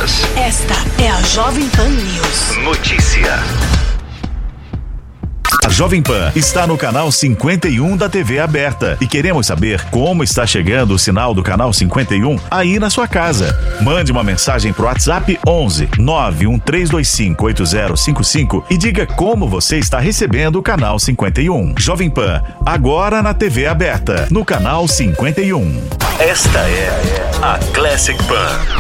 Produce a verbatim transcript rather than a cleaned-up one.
Notícias. Esta é a Jovem Pan News. Notícia. A Jovem Pan está no canal cinquenta e um da T V aberta e queremos saber como está chegando o sinal do canal cinquenta e um aí na sua casa. Mande uma mensagem pro WhatsApp onze nove um três dois cinco oito zero cinco cinco e diga como você está recebendo o canal cinquenta e um. Jovem Pan, agora na T V aberta, no canal cinquenta e um. Esta é a Classic Pan.